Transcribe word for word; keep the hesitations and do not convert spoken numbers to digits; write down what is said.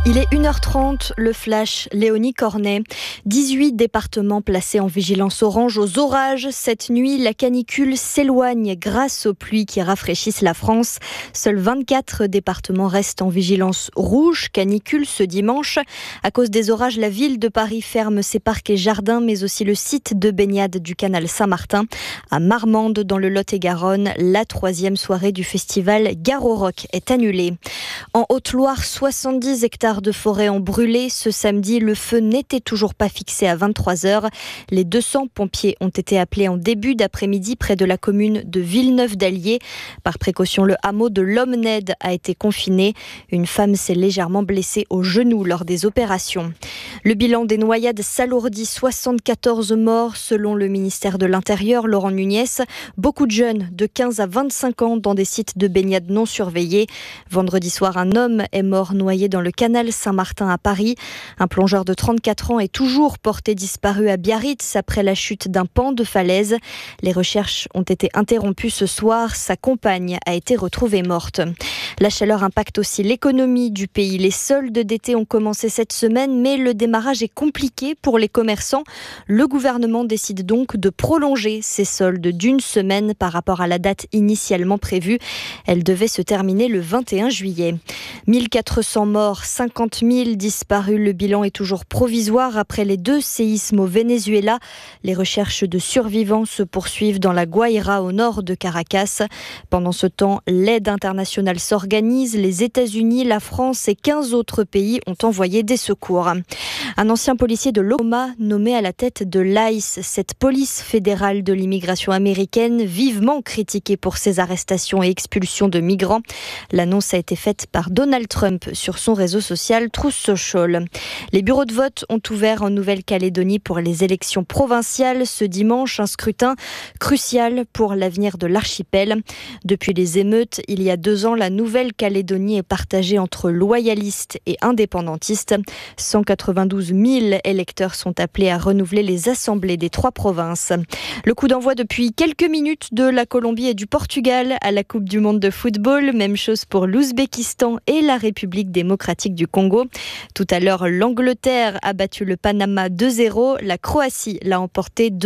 Il est une heure trente, le flash, Léonie Cornet. dix-huit départements placés en vigilance orange aux orages. Cette nuit, la canicule s'éloigne grâce aux pluies qui rafraîchissent la France. Seuls vingt-quatre départements restent en vigilance rouge, canicule ce dimanche. À cause des orages, la ville de Paris ferme ses parcs et jardins, mais aussi le site de baignade du canal Saint-Martin. À Marmande, dans le Lot-et-Garonne, la troisième soirée du festival Garo Rock est annulée. En Haute-Loire, soixante-dix hectares de forêt ont brûlé. Ce samedi, le feu n'était toujours pas fixé à vingt-trois heures. Les deux cents pompiers ont été appelés en début d'après-midi près de la commune de Villeneuve-d'Allier. Par précaution, le hameau de l'Homme-Ned a été confiné. Une femme s'est légèrement blessée au genou lors des opérations. Le bilan des noyades s'alourdit, soixante-quatorze morts selon le ministère de l'Intérieur, Laurent Nunez. Beaucoup de jeunes de quinze à vingt-cinq ans dans des sites de baignade non surveillés. Vendredi soir, un homme est mort noyé dans le canal Saint-Martin à Paris. Un plongeur de trente-quatre ans est toujours porté disparu à Biarritz après la chute d'un pan de falaise. Les recherches ont été interrompues ce soir. Sa compagne a été retrouvée morte. La chaleur impacte aussi l'économie du pays. Les soldes d'été ont commencé cette semaine, mais le démarrage est compliqué pour les commerçants. Le gouvernement décide donc de prolonger ces soldes d'une semaine par rapport à la date initialement prévue. Elle devait se terminer le vingt et un juillet. mille quatre cents morts, cinquante mille disparus. Le bilan est toujours provisoire après les deux séismes au Venezuela. Les recherches de survivants se poursuivent dans la Guaira au nord de Caracas. Pendant ce temps, l'aide internationale s'organise. Les États-Unis, la France et quinze autres pays ont envoyé des secours. Un ancien policier de l'Oklahoma nommé à la tête de l'I C E, cette police fédérale de l'immigration américaine, vivement critiquée pour ses arrestations et expulsions de migrants. L'annonce a été faite par Donald Trump sur son réseau social Truth Social. Les bureaux de vote ont ouvert en Nouvelle-Calédonie pour les élections provinciales ce dimanche, un scrutin crucial pour l'avenir de l'archipel. Depuis les émeutes, il y a deux ans, la Nouvelle-Calédonie est partagée entre loyalistes et indépendantistes. cent quatre-vingt-douze mille électeurs sont appelés à renouveler les assemblées des trois provinces. Le coup d'envoi depuis quelques minutes de la Colombie et du Portugal à la Coupe du monde de football. Même chose pour l'Ouzbékistan et la République démocratique du Congo. Tout à l'heure, l'Angleterre a battu le Panama deux zéro. La Croatie l'a emporté